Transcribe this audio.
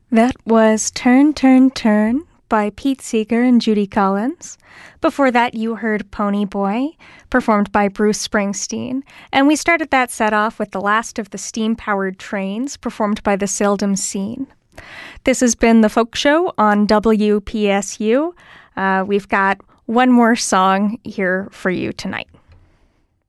That was Turn, Turn, Turn by Pete Seeger and Judy Collins. Before that, you heard Pony Boy, performed by Bruce Springsteen. And we started that set off with the last of the steam-powered trains, performed by the Seldom Scene. This has been The Folk Show on WPSU. We've got one more song here for you tonight.